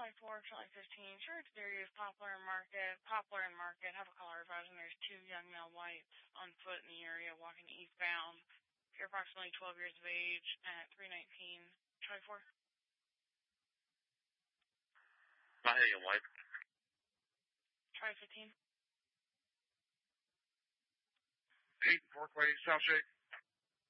Charlie 4, Charlie 15, Church Darius, Poplar and Market, have a caller advising there's two young male whites on foot in the area walking eastbound. You're approximately 12 years of age at 319, Charlie 4. Not a young white. Charlie 15. 8 Parkway, South Shake.